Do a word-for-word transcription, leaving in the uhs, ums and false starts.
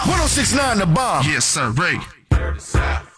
one oh six point nine The Bomb. Yes, sir, Ray.